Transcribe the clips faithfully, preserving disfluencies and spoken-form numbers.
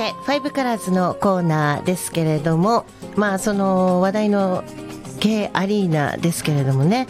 てファイブカラーズのコーナーですけれども、まあその話題の K アリーナですけれどもね、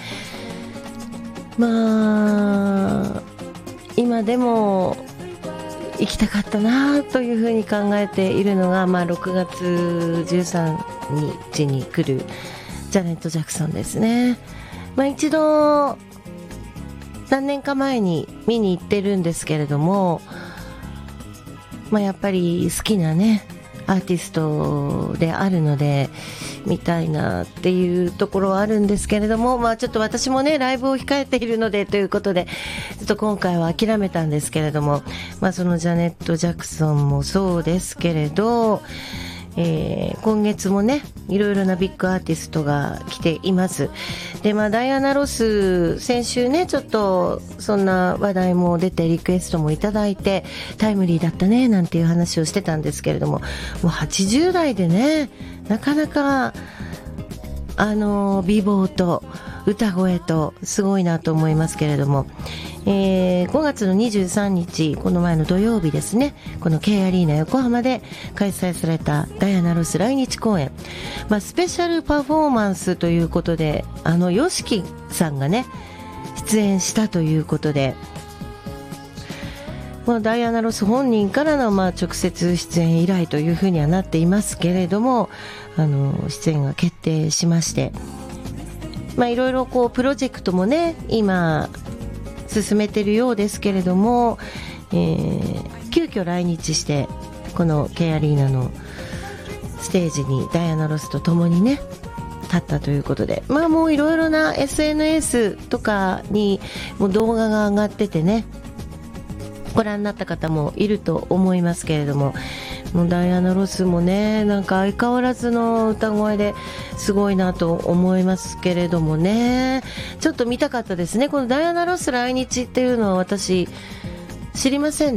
まあ今でも行きたかったなというふうに考えているのが、まあ、ろくがつじゅうさんにちに来るジャネット・ジャクソンですね。まあ、一度何年か前に見に行ってるんですけれども、まあ、やっぱり好きなねアーティストであるので見たいなっていうところはあるんですけれども、まあ、ちょっと私もねライブを控えているのでということでちょっと今回は諦めたんですけれども、まあ、そのジャネット・ジャクソンもそうですけれど、えー、今月もねいろいろなビッグアーティストが来ています。で、まあ、ダイアナ・ロス先週ねちょっとそんな話題も出てリクエストもいただいてタイムリーだったねなんていう話をしてたんですけれども、もうはちじゅう代でねなかなかあの美貌と歌声とすごいなと思いますけれども、えー、ごがつのにじゅうさんにちこの前の土曜日ですね、この K アリーナ横浜で開催されたダイアナ・ロス来日公演、まあ、スペシャルパフォーマンスということであの ヨシキ さんがね出演したということで、まあ、ダイアナ・ロス本人からのまあ直接出演依頼というふうにはなっていますけれども、あの出演が決定しまして、まあいろいろこうプロジェクトもね今進めているようですけれども、えー、急遽来日してこの K アリーナのステージにダイアナ・ロスと共にね立ったということで、まあもういろいろな エスエヌエス とかにもう動画が上がっててねご覧になった方もいると思いますけれども、もうダイアナ・ロスもねなんか相変わらずの歌声ですごいなと思いますけれどもね、ちょっと見たかったですね。このダイアナ・ロス来日っていうのは私知りません